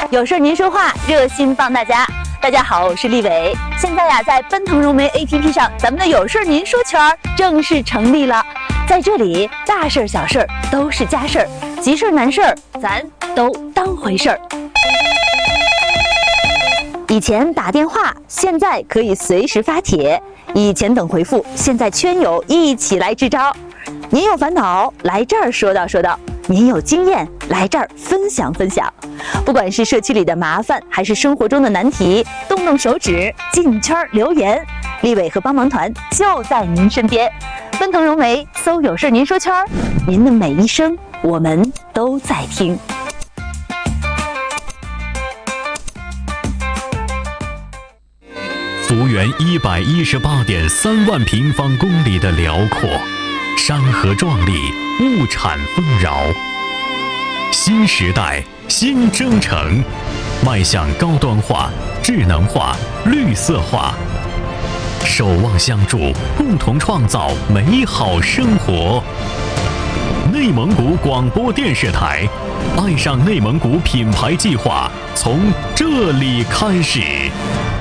有事您说话，热心帮大家。大家好，我是立伟。现在呀，在奔腾融媒 APP 上，咱们的有事您说圈正式成立了。在这里，大事小事都是家事儿，急事难事儿咱都当回事儿。以前打电话，现在可以随时发帖；以前等回复，现在圈友一起来支招。您有烦恼，来这儿说道说道；您有经验，来这儿分享分享。不管是社区里的麻烦，还是生活中的难题，动动手指进圈留言，立伟和帮忙团就在您身边。奔腾融媒，搜有事您说圈，您的每一声我们都在听。 幅员118.3万平方公里的辽阔，山河壮丽，物产丰饶。新时代，新征程，迈向高端化、智能化、绿色化，守望相助，共同创造美好生活。内蒙古广播电视台，爱上内蒙古品牌计划从这里开始。